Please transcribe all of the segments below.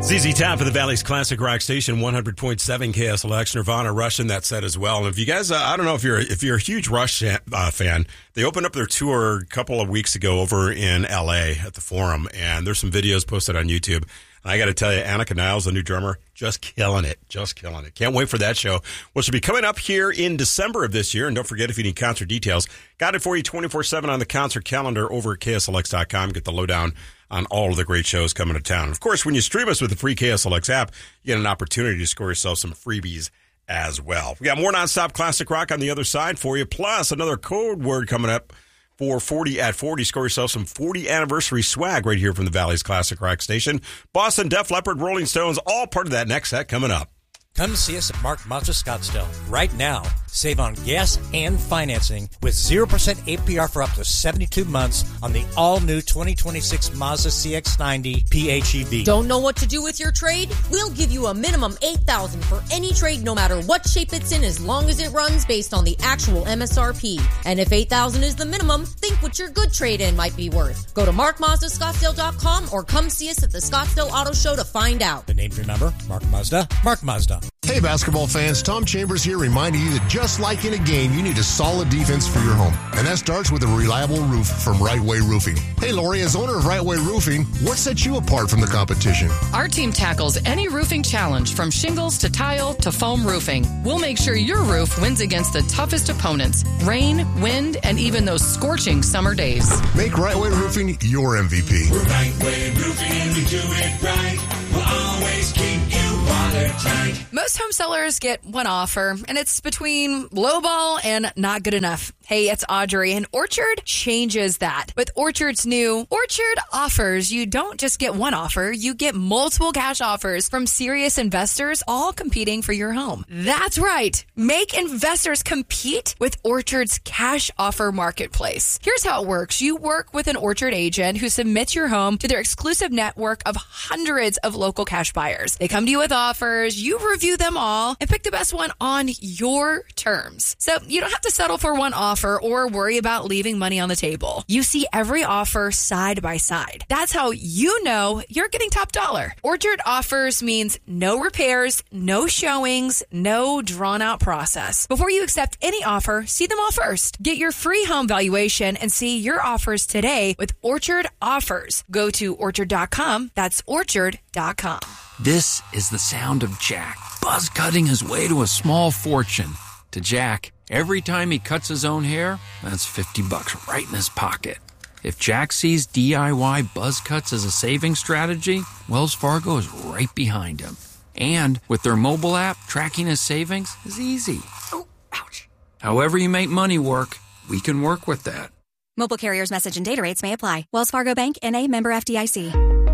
ZZ Top of the Valley's classic rock station, 100.7 KSLX. Nirvana, Rush in that set as well. And if you guys, I don't know if you're a huge Rush fan, they opened up their tour a couple of weeks ago over in L.A. at the Forum, and there's some videos posted on YouTube. And I got to tell you, Annika Niles, the new drummer, just killing it. Can't wait for that show, which will be coming up here in December of this year. And don't forget, if you need concert details, got it for you 24/7 on the concert calendar over at KSLX.com. Get the lowdown on all of the great shows coming to town. Of course, when you stream us with the free KSLX app, you get an opportunity to score yourself some freebies as well. We got more nonstop classic rock on the other side for you, plus another code word coming up for 40 at 40. Score yourself some 40 anniversary swag right here from the Valley's classic rock station. Boston, Def Leppard, Rolling Stones, all part of that next set coming up. Come see us at Mark Mazda Scottsdale. Right now, save on gas and financing with 0% APR for up to 72 months on the all-new 2026 Mazda CX-90 PHEV. Don't know what to do with your trade? We'll give you a minimum $8,000 for any trade, no matter what shape it's in, as long as it runs based on the actual MSRP. And if $8,000 is the minimum, think what your good trade-in might be worth. Go to markmazdascottsdale.com or come see us at the Scottsdale Auto Show to find out. The name to remember, Mark Mazda, Mark Mazda. Hey basketball fans, Tom Chambers here reminding you that just like in a game, you need a solid defense for your home. And that starts with a reliable roof from Right Way Roofing. Hey Lori, as owner of Right Way Roofing, what sets you apart from the competition? Our team tackles any roofing challenge from shingles to tile to foam roofing. We'll make sure your roof wins against the toughest opponents, rain, wind, and even those scorching summer days. Make Right Way Roofing your MVP. We're Right Way Roofing and we do it right. We'll always keep you watertight. Most home sellers get one offer, and it's between lowball and not good enough. Hey, it's Audrey, and Orchard changes that. With Orchard's new Orchard Offers, you don't just get one offer, you get multiple cash offers from serious investors, all competing for your home. That's right. Make investors compete with Orchard's cash offer marketplace. Here's how it works. You work with an Orchard agent who submits your home to their exclusive network of hundreds of local cash buyers. They come to you with offers, you review them all, and pick the best one on your terms. So you don't have to settle for one offer or worry about leaving money on the table. You see every offer side by side. That's how you know you're getting top dollar. Orchard Offers means no repairs, no showings, no drawn out process. Before you accept any offer, see them all first. Get your free home valuation and see your offers today with Orchard Offers. Go to orchard.com. That's orchard.com. This is the sound of Jack, buzz cutting his way to a small fortune. To Jack, every time he cuts his own hair, that's $50 right in his pocket. If Jack sees DIY buzz cuts as a saving strategy, Wells Fargo is right behind him. And with their mobile app, tracking his savings is easy. Oh, ouch. However you make money work, we can work with that. Mobile carriers' message and data rates may apply. Wells Fargo Bank, N.A., member FDIC.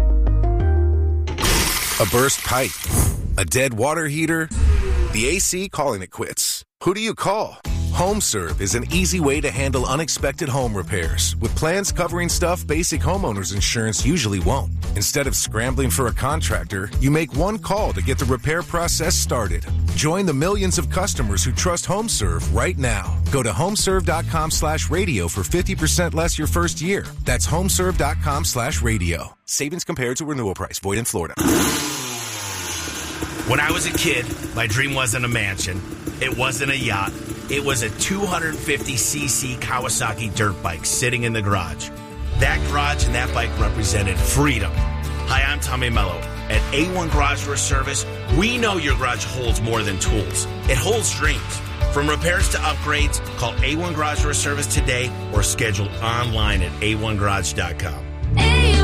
A burst pipe, a dead water heater, the AC calling it quits. Who do you call? HomeServe is an easy way to handle unexpected home repairs with plans covering stuff basic homeowners insurance usually won't. Instead of scrambling for a contractor, you make one call to get the repair process started. Join the millions of customers who trust HomeServe right now. Go to homeserve.com/radio for 50% less your first year. That's homeserve.com/radio. Savings compared to renewal price. Void in Florida. When I was a kid, my dream wasn't a mansion. It wasn't a yacht. It was a 250cc Kawasaki dirt bike sitting in the garage. That garage and that bike represented freedom. Hi, I'm Tommy Mello. At A1 Garage Door Service, we know your garage holds more than tools. It holds dreams. From repairs to upgrades, call A1 Garage Door Service today or schedule online at a1garage.com.